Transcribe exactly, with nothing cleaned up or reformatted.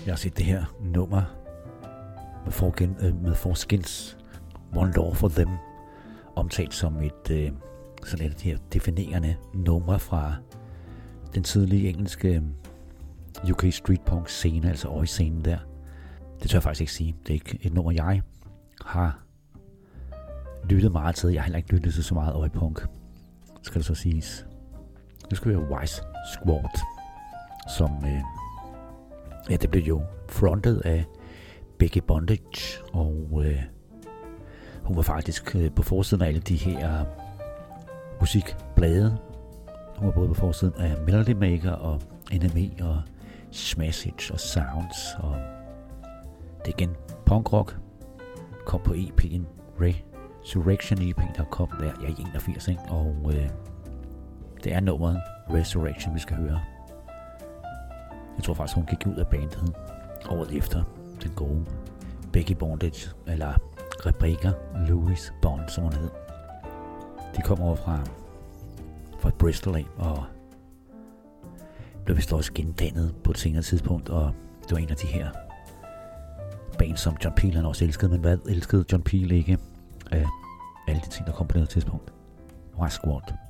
Jeg har set det her nummer med, forgen, øh, med Forskins One Law for Them omtalt som et øh, sådan et af de her definerende numre fra den tidlige engelske U K street punk scene, altså Oi-scenen der. Det tør jeg faktisk ikke sige. Det er ikke et nummer, jeg har lyttet meget til. Jeg har heller ikke lyttet til så meget Oi-punk, skal det så siges. Nu skal vi have Wise Squad, som øh, ja, det blev jo frontet af Becky Bondage, og øh, hun var faktisk øh, på forsiden af alle de her musikblade. Hun var både på forsiden af Melody Maker og N M E og Smash Hits og Sounds, og det er igen punkrock. Kom på E P'en Resurrection E P, der kom der ja, i enogfirs, ikke? Og øh, det er nummeret Resurrection, vi skal høre. Jeg tror faktisk, hun gik ud af bandet året efter, den gode Becky Bondage, eller Rebecca Louise Bond, som hun hed. De kom over fra, fra Bristol af, og blev vist også gendannet på et senere tidspunkt, og det var en af de her band, som John Peel han også elskede, men hvad elskede John Peel ikke af alle de ting, der kom på det her tidspunkt? Wise Squad.